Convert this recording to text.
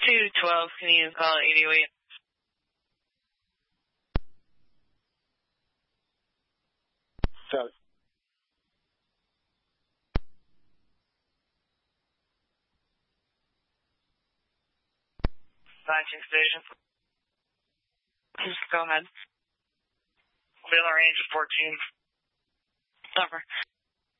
212, can you call 808? So, Dispatching station. Go ahead. Wheel range of 14. Over.